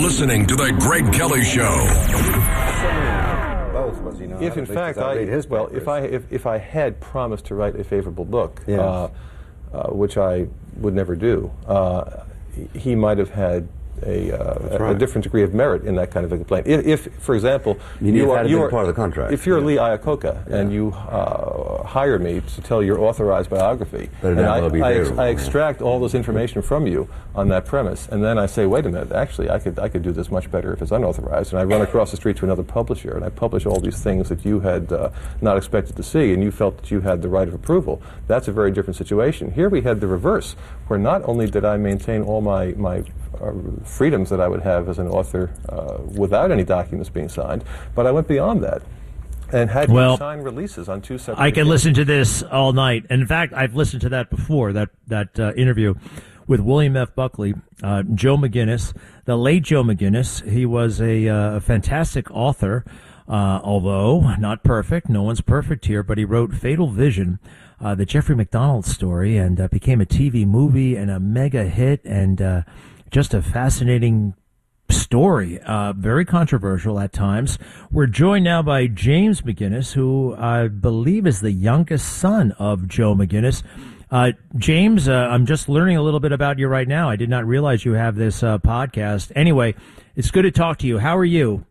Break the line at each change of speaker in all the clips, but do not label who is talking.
listening to The Greg Kelly Show.
Both was, you know.
If in fact if I had promised to write a favorable book, which I would never do, he might have had a different degree of merit in that kind of a complaint. If for example,
you are part of the contract.
If you're Lee Iacocca and you hire me to tell your authorized biography, and I extract all this information from you on that premise, and then I say, wait a minute, actually, I could do this much better if it's unauthorized, and I run across the street to another publisher, and I publish all these things that you had not expected to see, and you felt that you had the right of approval. That's a very different situation. Here we had the reverse, where not only did I maintain all my freedoms that I would have as an author without any documents being signed, but I went beyond that and had you sign releases on two separate.
I can listen to this all night. And in fact, I've listened to that before, that interview with William F. Buckley, Joe McGinnis, the late Joe McGinnis. He was a fantastic author, although not perfect. No one's perfect here, but he wrote Fatal Vision, the Jeffrey McDonald story, and became a TV movie and a mega hit, and just a fascinating story, very controversial at times. We're joined now by James McGinnis, who I believe is the youngest son of Joe McGinnis. James, I'm just learning a little bit about you right now. I did not realize you have this podcast. Anyway, it's good to talk to you. How are you?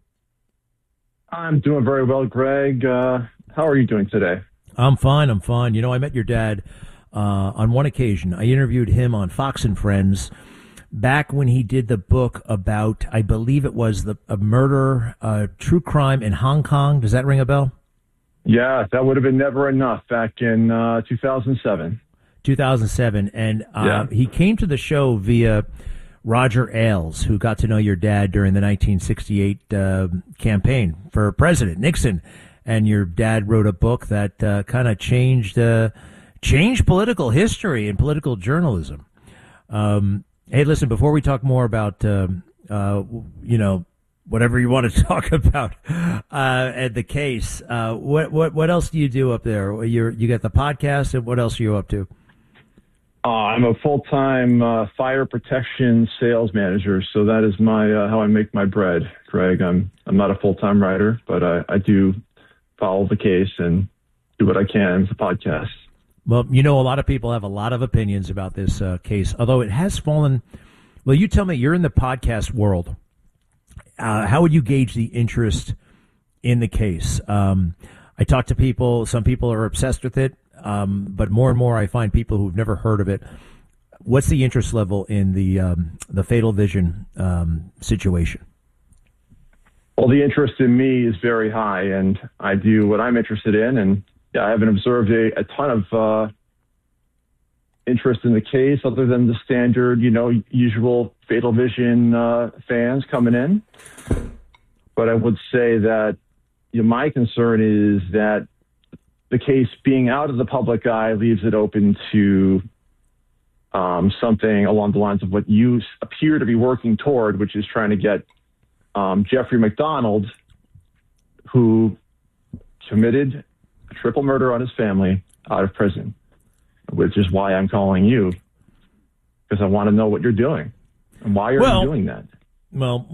I'm doing very well, Greg. How are you doing today?
I'm fine. You know, I met your dad on one occasion. I interviewed him on Fox and Friends back when he did the book about, I believe it was a murder, true crime in Hong Kong. Does that ring a bell?
Yeah, that would have been Never Enough back in 2007.
2007. And he came to the show via Roger Ailes, who got to know your dad during the 1968 campaign for President Nixon. And your dad wrote a book that kind of changed political history and political journalism. Hey, listen, before we talk more about, whatever you want to talk about at the case, what else do you do up there? You got the podcast, and what else are you up to?
I'm a full-time fire protection sales manager, so that is my how I make my bread, Greg. I'm not a full-time writer, but I do follow the case and do what I can with the podcast.
Well, you know, a lot of people have a lot of opinions about this case, although it has fallen. Well, you tell me, you're in the podcast world. How would you gauge the interest in the case? I talk to people. Some people are obsessed with it, but more and more I find people who've never heard of it. What's the interest level in the Fatal Vision situation?
Well, the interest in me is very high, and I do what I'm interested in, and I haven't observed a ton of interest in the case other than the standard, usual Fatal Vision fans coming in. But I would say that my concern is that the case being out of the public eye leaves it open to something along the lines of what you appear to be working toward, which is trying to get Jeffrey McDonald, who committed a triple murder on his family, out of prison, which is why I'm calling you, because I want to know what you're doing and why you're doing that.
Well,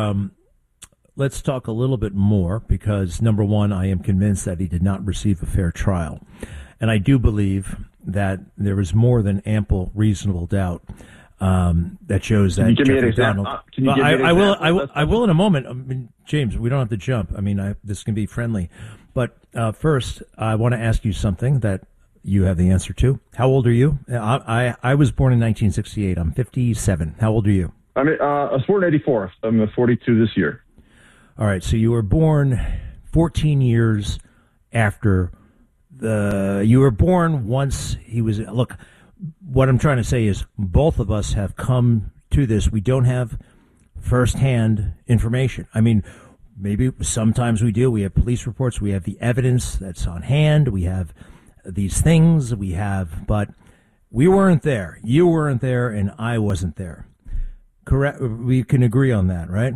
let's talk a little bit more, because number one, I am convinced that he did not receive a fair trial. And I do believe that there is more than ample reasonable doubt that shows that.
Can you give me an example?
I will in a moment. I mean, James, we don't have to jump. I mean, this can be friendly. But first, I want to ask you something that you have the answer to. How old are you? I was born in 1968. I'm 57. How old are you?
I was born in 84. I'm 42 this year.
All right. So you were born 14 years after you were born once he was. Look, what I'm trying to say is both of us have come to this. We don't have firsthand information. I mean, maybe sometimes we do. We have police reports. We have the evidence that's on hand. We have these things but we weren't there. You weren't there, and I wasn't there. Correct? We can agree on that, right?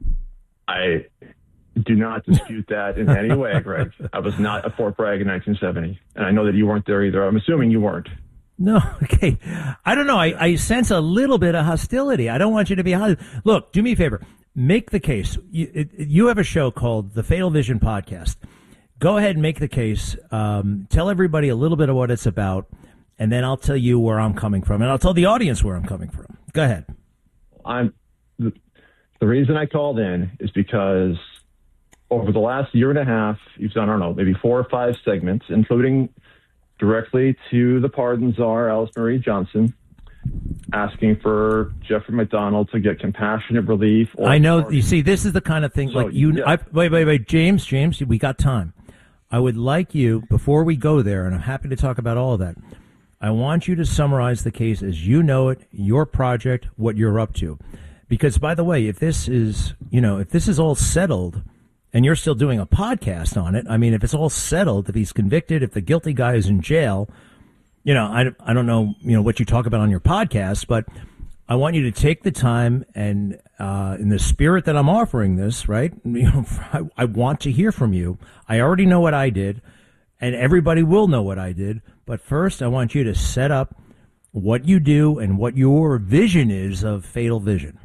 I do not dispute that in any way, Greg. I was not at Fort Bragg in 1970, and I know that you weren't there either. I'm assuming you weren't.
No, okay. I don't know. I sense a little bit of hostility. I don't want you to be hostile. Look, do me a favor. make the case. You have a show called the Fatal Vision Podcast. Go ahead and make the case. Tell everybody a little bit of what it's about, and then I'll tell you where I'm coming from, and I'll tell the audience where I'm coming from. Go ahead.
The reason I called in is because over the last year and a half, you've done, I don't know, maybe 4 or 5 segments, including directly to the pardon czar, Alice Marie Johnson, asking for Jeffrey MacDonald to get compassionate relief.
I know. You see, this is the kind of thing wait, James, we got time. I would like you, before we go there, and I'm happy to talk about all of that, I want you to summarize the case as you know it, your project, what you're up to. Because, by the way, if this is all settled and you're still doing a podcast on it, I mean, if it's all settled, if he's convicted, if the guilty guy is in jail, I don't know, what you talk about on your podcast, but I want you to take the time and, in the spirit that I'm offering this, right? I want to hear from you. I already know what I did, and everybody will know what I did. But first, I want you to set up what you do and what your vision is of Fatal Vision.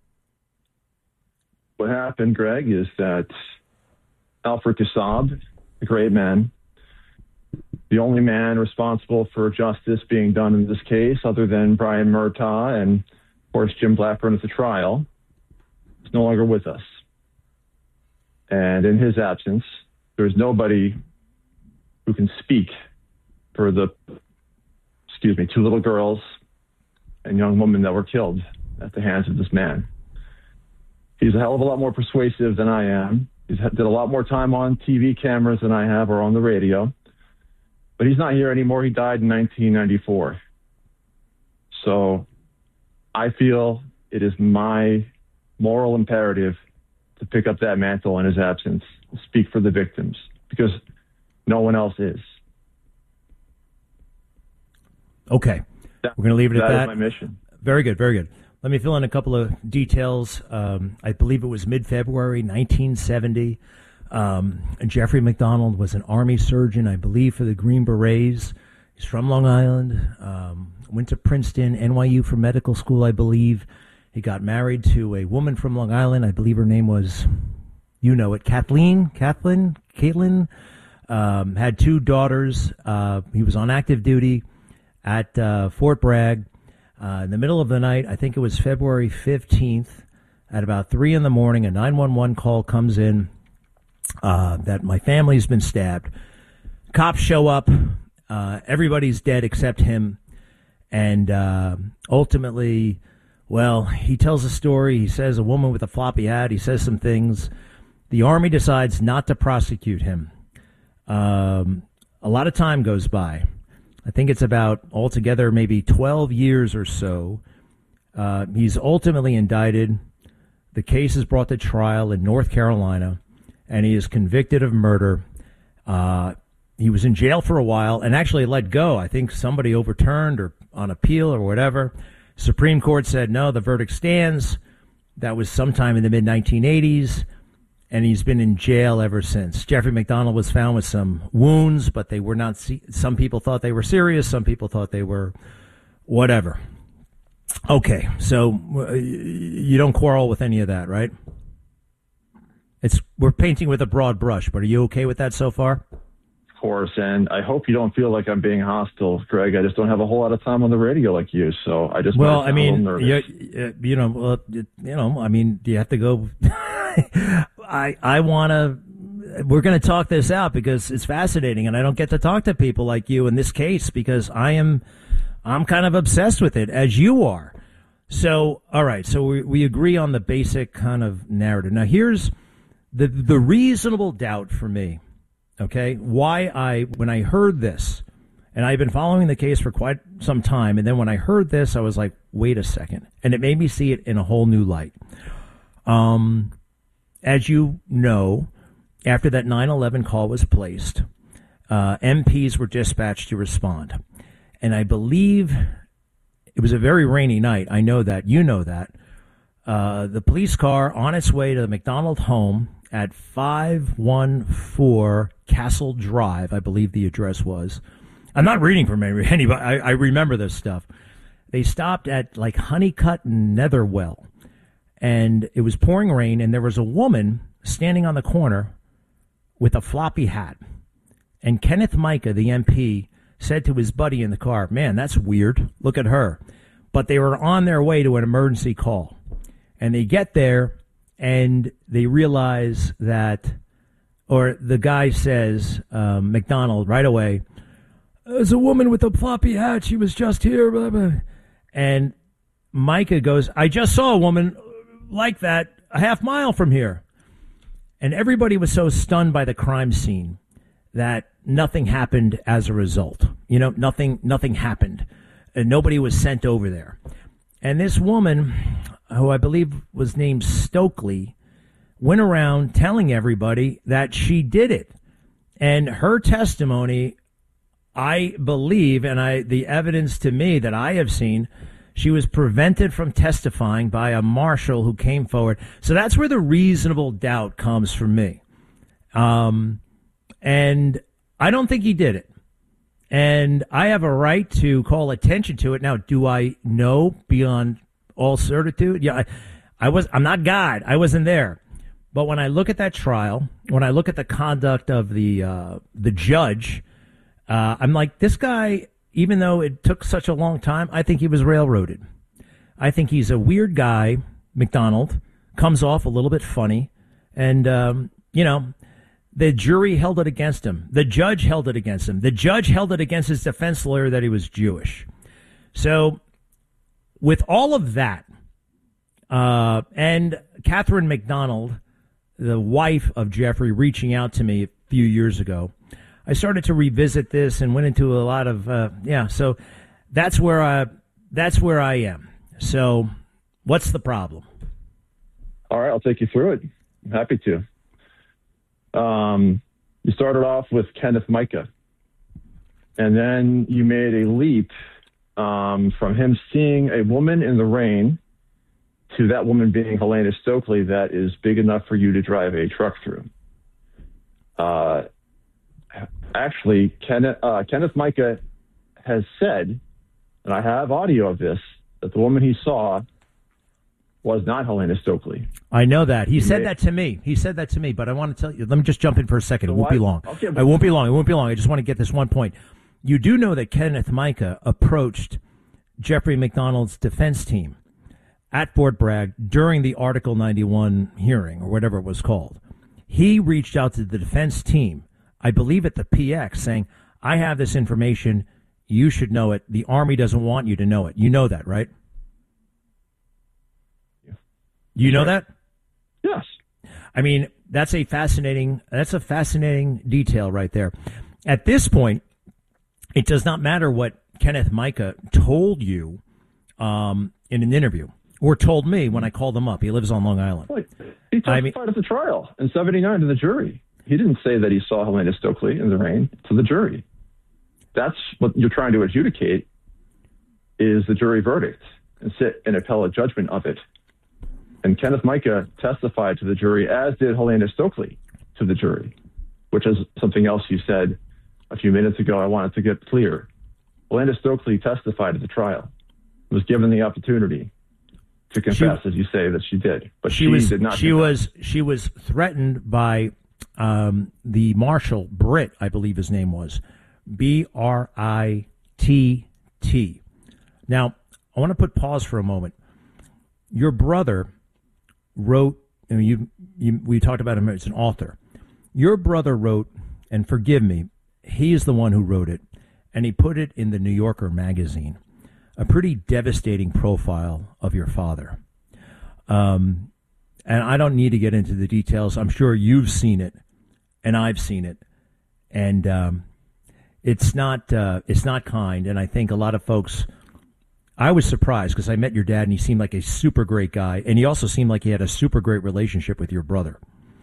What happened, Greg, is that Alfred Kassab, a great man, the only man responsible for justice being done in this case, other than Brian Murtaugh and, of course, Jim Blackburn at the trial, is no longer with us. And in his absence, there's nobody who can speak for the, 2 little girls and young women that were killed at the hands of this man. He's a hell of a lot more persuasive than I am. He's did a lot more time on TV cameras than I have, or on the radio. But he's not here anymore. He died in 1994. So I feel it is my moral imperative to pick up that mantle in his absence, speak for the victims, because no one else is.
Okay. We're going to leave it at that.
That is my mission.
Very good, very good. Let me fill in a couple of details. I believe it was mid-February 1970. Jeffrey MacDonald was an Army surgeon, I believe, for the Green Berets. He's from Long Island, went to Princeton, NYU for medical school, I believe. He got married to a woman from Long Island. I believe her name was, Caitlin. Had 2 daughters. He was on active duty at Fort Bragg. In the middle of the night, I think it was February 15th, at about 3 in the morning, a 911 call comes in that my family's been stabbed. Cops show up. Everybody's dead except him. And ultimately, well, he tells a story. He says a woman with a floppy hat. He says some things. The Army decides not to prosecute him. A lot of time goes by. I think it's about altogether maybe 12 years or so. He's ultimately indicted. The case is brought to trial in North Carolina, and he is convicted of murder. He was in jail for a while and actually let go. I think somebody overturned or on appeal or whatever. Supreme Court said, no, the verdict stands. That was sometime in the mid-1980s. And he's been in jail ever since. Jeffrey MacDonald was found with some wounds, but they were not. Some people thought they were serious. Some people thought they were whatever. Okay, so you don't quarrel with any of that, right? We're painting with a broad brush, but are you okay with that so far?
Of course, and I hope you don't feel like I'm being hostile, Greg. I just don't have a whole lot of time on the radio like you, so I just.
Well, I mean, do you have to go? I want to. We're going to talk this out because it's fascinating, and I don't get to talk to people like you in this case because I'm kind of obsessed with it, as you are. So, all right. So we agree on the basic kind of narrative. Now, here's the reasonable doubt for me. Okay, when I heard this, and I've been following the case for quite some time, and then when I heard this, I was like, wait a second, and it made me see it in a whole new light. As you know, after that 9/11 call was placed, MPs were dispatched to respond. And I believe it was a very rainy night. I know that. You know that. The police car on its way to the MacDonald home at 514 Castle Drive, I believe the address was. I'm not reading from anybody. I remember this stuff. They stopped at like Honeycutt and Netherwell. and it was pouring rain, and there was a woman standing on the corner with a floppy hat. And Kenneth Micah, the MP, said to his buddy in the car, "Man, that's weird. Look at her." But they were on their way to an emergency call. And they get there, and they realize that, or the guy says, McDonald, right away, "There's a woman with a floppy hat. She was just here." Blah, blah. And Micah goes, "I just saw a woman like that a half mile from here." And everybody was so stunned by the crime scene that nothing happened as a result. Nothing happened. And nobody was sent over there. And this woman, who I believe was named Stokely, went around telling everybody that she did it. And her testimony, I believe, and the evidence to me that I have seen, she was prevented from testifying by a marshal who came forward. So that's where the reasonable doubt comes from me. And I don't think he did it. And I have a right to call attention to it. Now, do I know beyond all certitude? Yeah, I'm not God. I wasn't there. But when I look at that trial, when I look at the conduct of the judge, I'm like, this guy, even though it took such a long time, I think he was railroaded. I think he's a weird guy, McDonald, comes off a little bit funny. And, the jury held it against him. The judge held it against him. The judge held it against his defense lawyer that he was Jewish. So with all of that, and Catherine McDonald, the wife of Jeffrey, reaching out to me a few years ago, I started to revisit this and went into a lot of, so that's where I am. So what's the problem?
All right, I'll take you through it. I'm happy to. You started off with Kenneth Micah, and then you made a leap from him seeing a woman in the rain to that woman being Helena Stokely that is big enough for you to drive a truck through. Actually, Kenneth Micah has said, and I have audio of this, that the woman he saw was not Helena Stokely.
I know that. He said that to me. But I want to tell you, let me just jump in for a second. It won't be long. Okay, it won't be long. I just want to get this one point. You do know that Kenneth Micah approached Jeffrey McDonald's defense team at Fort Bragg during the Article 91 hearing, or whatever it was called. He reached out to the defense team, I believe at the PX, saying, "I have this information. You should know it. The Army doesn't want you to know it." You know that, right? You know that?
Yes.
I mean, that's a fascinating detail right there. At this point, it does not matter what Kenneth Micah told you in an interview, or told me when I called him up. He lives on Long Island.
He testified at the trial in '79 to the jury. He didn't say that he saw Helena Stokely in the rain to the jury. That's what you're trying to adjudicate, is the jury verdict, and sit an appellate judgment of it. And Kenneth Micah testified to the jury, as did Helena Stokely to the jury, which is something else you said a few minutes ago I wanted to get clear. Helena Stokely testified at the trial, was given the opportunity to confess, as you say, that she did. But she did not. She
was threatened by the marshal, Britt, I believe his name was, Britt. Now, I want to put pause for a moment. Your brother wrote, we talked about him as an author. Your brother wrote, and forgive me, he is the one who wrote it, and he put it in the New Yorker magazine, a pretty devastating profile of your father. And I don't need to get into the details. I'm sure you've seen it, and I've seen it, and it's not kind. And I think a lot of folks. I was surprised because I met your dad and he seemed like a super great guy, and he also seemed like he had a super great relationship with your brother.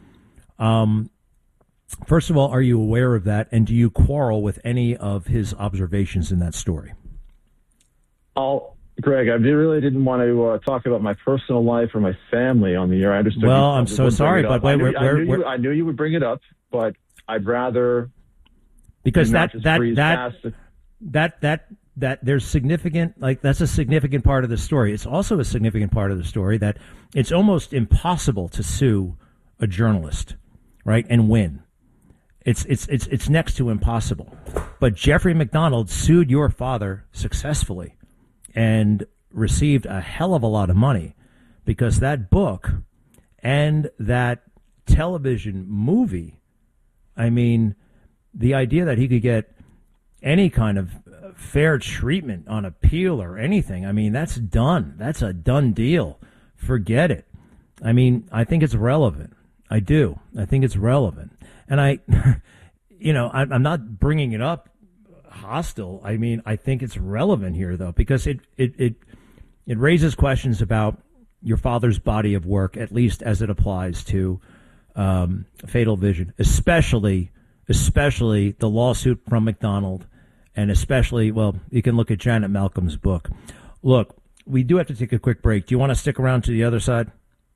First of all, are you aware of that, and do you quarrel with any of his observations in that story?
Greg, I really didn't want to talk about my personal life or my family on the air. I understood.
Well, I'm so sorry, but
I knew you would bring it up, but I'd rather
because that that there's significant, like that's a significant part of the story. It's also a significant part of the story that it's almost impossible to sue a journalist, right, and win. It's next to impossible. But Jeffrey MacDonald sued your father successfully and received a hell of a lot of money because that book and that television movie, I mean, the idea that he could get any kind of fair treatment on appeal or anything, I mean, that's done. That's a done deal. Forget it. I mean, I think it's relevant. I do. I think it's relevant. And I'm not bringing it up hostile. I mean, I think it's relevant here, though, because it raises questions about your father's body of work, at least as it applies to Fatal Vision, especially the lawsuit from MacDonald, and especially, well, you can look at Janet Malcolm's book. Look, we do have to take a quick break. Do you want to stick around to the other side?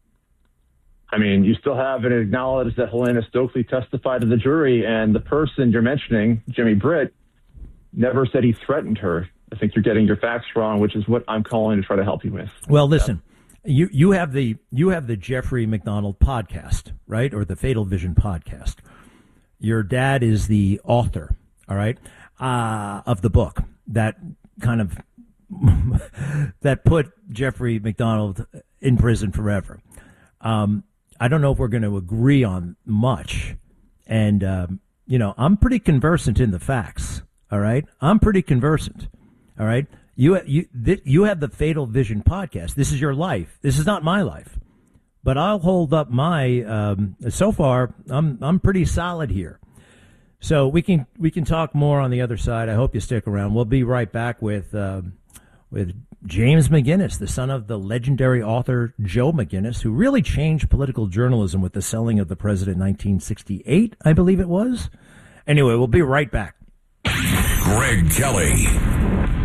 I mean, you still haven't acknowledged that Helena Stokely testified to the jury, and the person you're mentioning, Jimmy Britt, never said he threatened her. I think you're getting your facts wrong, which is what I'm calling to try to help you with.
Well, listen, you have the Jeffrey MacDonald podcast, right, or the Fatal Vision podcast. Your dad is the author, all right, of the book that kind of that put Jeffrey MacDonald in prison forever. I don't know if we're going to agree on much. And, I'm pretty conversant in the facts. All right. I'm pretty conversant. All right. You have the Fatal Vision podcast. This is your life. This is not my life. But I'll hold up my, so far, I'm pretty solid here. So we can talk more on the other side. I hope you stick around. We'll be right back with James McGinnis, the son of the legendary author Joe McGinnis, who really changed political journalism with the selling of the president in 1968, I believe it was. Anyway, we'll be right back.
Greg Kelly.